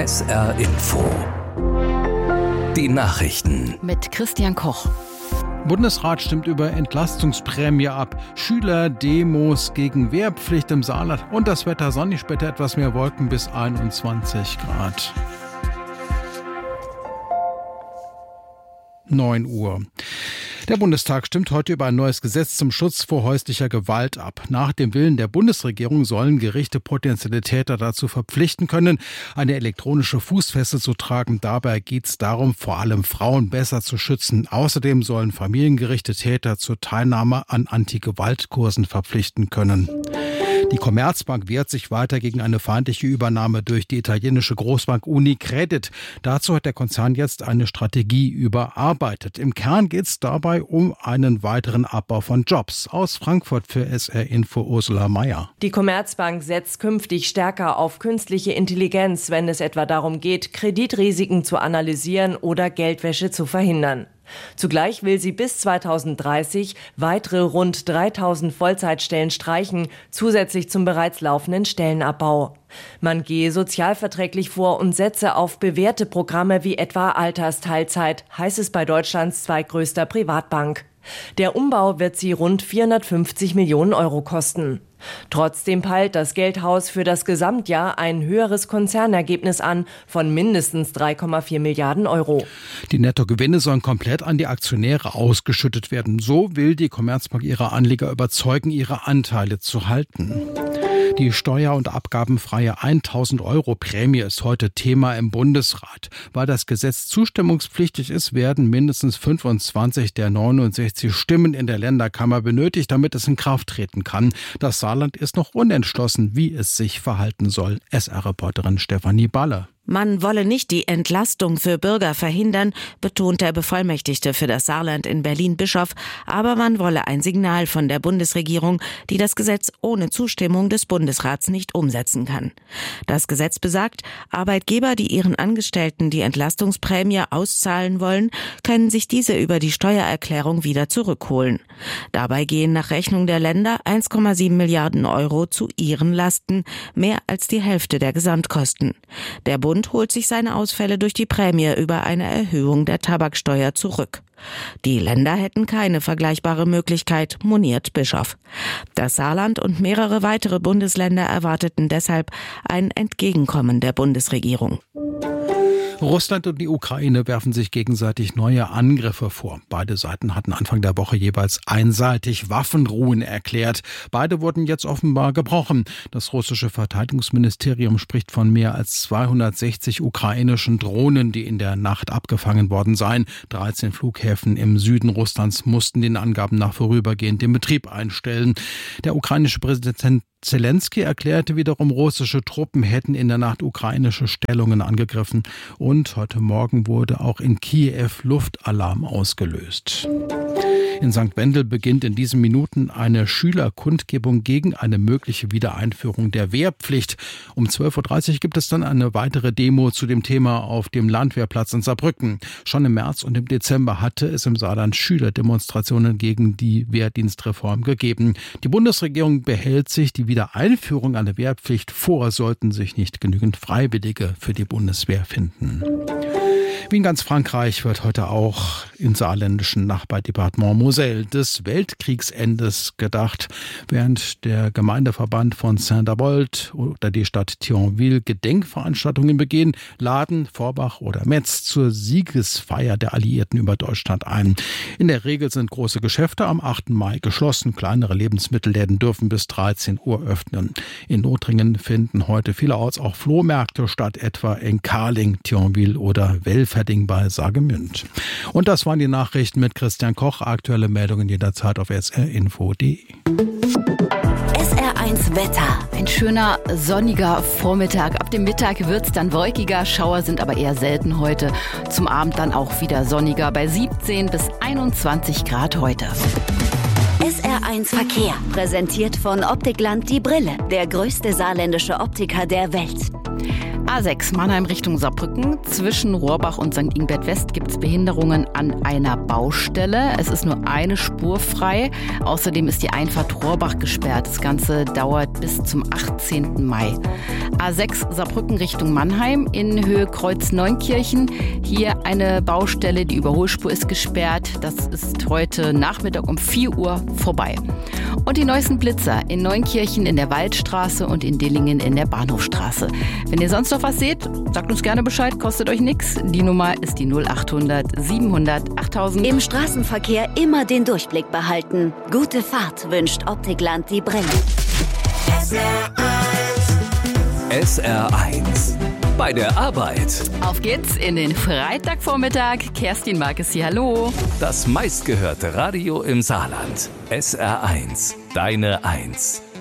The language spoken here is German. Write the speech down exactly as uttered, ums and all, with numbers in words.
S R Info. Die Nachrichten mit Christian Koch. Bundesrat stimmt über Entlastungsprämie ab. Schüler, Demos gegen Wehrpflicht im Saarland und das Wetter sonnig, später etwas mehr Wolken bis einundzwanzig Grad. neun Uhr. Der Bundestag stimmt heute über ein neues Gesetz zum Schutz vor häuslicher Gewalt ab. Nach dem Willen der Bundesregierung sollen Gerichte potenzielle Täter dazu verpflichten können, eine elektronische Fußfessel zu tragen. Dabei geht es darum, vor allem Frauen besser zu schützen. Außerdem sollen Familiengerichte Täter zur Teilnahme an Anti-Gewalt-Kursen verpflichten können. Die Commerzbank wehrt sich weiter gegen eine feindliche Übernahme durch die italienische Großbank Unicredit. Dazu hat der Konzern jetzt eine Strategie überarbeitet. Im Kern geht es dabei um einen weiteren Abbau von Jobs. Aus Frankfurt für S R Info Ursula Mayer. Die Commerzbank setzt künftig stärker auf künstliche Intelligenz, wenn es etwa darum geht, Kreditrisiken zu analysieren oder Geldwäsche zu verhindern. Zugleich will sie bis zweitausenddreißig weitere rund dreitausend Vollzeitstellen streichen, zusätzlich zum bereits laufenden Stellenabbau. Man gehe sozialverträglich vor und setze auf bewährte Programme wie etwa Altersteilzeit, heißt es bei Deutschlands zweitgrößter Privatbank. Der Umbau wird sie rund vierhundertfünfzig Millionen Euro kosten. Trotzdem peilt das Geldhaus für das Gesamtjahr ein höheres Konzernergebnis an von mindestens drei Komma vier Milliarden Euro. Die Nettogewinne sollen komplett an die Aktionäre ausgeschüttet werden. So will die Commerzbank ihre Anleger überzeugen, ihre Anteile zu halten. Die steuer- und abgabenfreie tausend Euro Prämie ist heute Thema im Bundesrat. Weil das Gesetz zustimmungspflichtig ist, werden mindestens fünfundzwanzig der neunundsechzig Stimmen in der Länderkammer benötigt, damit es in Kraft treten kann. Das Saarland ist noch unentschlossen, wie es sich verhalten soll. S R-Reporterin Stefanie Balle. Man wolle nicht die Entlastung für Bürger verhindern, betont der Bevollmächtigte für das Saarland in Berlin Bischof, aber man wolle ein Signal von der Bundesregierung, die das Gesetz ohne Zustimmung des Bundesrats nicht umsetzen kann. Das Gesetz besagt, Arbeitgeber, die ihren Angestellten die Entlastungsprämie auszahlen wollen, können sich diese über die Steuererklärung wieder zurückholen. Dabei gehen nach Rechnung der Länder eins Komma sieben Milliarden Euro zu ihren Lasten, mehr als die Hälfte der Gesamtkosten. Der Bund holt sich seine Ausfälle durch die Prämie über eine Erhöhung der Tabaksteuer zurück. Die Länder hätten keine vergleichbare Möglichkeit, moniert Bischof. Das Saarland und mehrere weitere Bundesländer erwarteten deshalb ein Entgegenkommen der Bundesregierung. Russland und die Ukraine werfen sich gegenseitig neue Angriffe vor. Beide Seiten hatten Anfang der Woche jeweils einseitig Waffenruhen erklärt. Beide wurden jetzt offenbar gebrochen. Das russische Verteidigungsministerium spricht von mehr als zweihundertsechzig ukrainischen Drohnen, die in der Nacht abgefangen worden seien. dreizehn Flughäfen im Süden Russlands mussten den Angaben nach vorübergehend den Betrieb einstellen. Der ukrainische Präsident Zelensky erklärte wiederum, russische Truppen hätten in der Nacht ukrainische Stellungen angegriffen. Und heute Morgen wurde auch in Kiew Luftalarm ausgelöst. In Sankt Wendel beginnt in diesen Minuten eine Schülerkundgebung gegen eine mögliche Wiedereinführung der Wehrpflicht. Um zwölf Uhr dreißig gibt es dann eine weitere Demo zu dem Thema auf dem Landwehrplatz in Saarbrücken. Schon im März und im Dezember hatte es im Saarland Schülerdemonstrationen gegen die Wehrdienstreform gegeben. Die Bundesregierung behält sich die Wiedereinführung einer Wehrpflicht vor, sollten sich nicht genügend Freiwillige für die Bundeswehr finden. Wie in ganz Frankreich wird heute auch im saarländischen Nachbardepartement Moselle des Weltkriegsendes gedacht, während der Gemeindeverband von Saint-Avold oder die Stadt Thionville Gedenkveranstaltungen begehen, laden Forbach oder Metz zur Siegesfeier der Alliierten über Deutschland ein. In der Regel sind große Geschäfte am achten Mai geschlossen, kleinere Lebensmittelläden dürfen bis dreizehn Uhr öffnen. In Lothringen finden heute vielerorts auch Flohmärkte statt, etwa in Karling, Thionville oder Welferding bei Saargemünd. Und das waren die Nachrichten mit Christian Koch. Aktuelle Meldungen jederzeit auf s r info punkt d e. S R eins Wetter. Ein schöner, sonniger Vormittag. Ab dem Mittag wird es dann wolkiger. Schauer sind aber eher selten heute. Zum Abend dann auch wieder sonniger bei siebzehn bis einundzwanzig Grad heute. S R eins Verkehr. Präsentiert von Optikland die Brille. Der größte saarländische Optiker der Welt. A sechs Mannheim Richtung Saarbrücken. Zwischen Rohrbach und Sankt Ingbert West gibt es Behinderungen an einer Baustelle. Es ist nur eine Spur frei. Außerdem ist die Einfahrt Rohrbach gesperrt. Das Ganze dauert bis zum achtzehnten Mai. A sechs Saarbrücken Richtung Mannheim in Höhe Kreuz Neunkirchen. Hier eine Baustelle, die Überholspur ist gesperrt. Das ist heute Nachmittag um vier Uhr vorbei. Und die neuesten Blitzer in Neunkirchen in der Waldstraße und in Dillingen in der Bahnhofstraße. Wenn ihr sonst noch was seht, sagt uns gerne Bescheid, kostet euch nichts. Die Nummer ist die null achthundert siebenhundert achttausend. Im Straßenverkehr immer den Durchblick behalten. Gute Fahrt wünscht Optikland die Brille. S R eins. Bei der Arbeit. Auf geht's in den Freitagvormittag. Kerstin Markes hier, hallo. Das meistgehörte Radio im Saarland. S R eins. Deine Eins.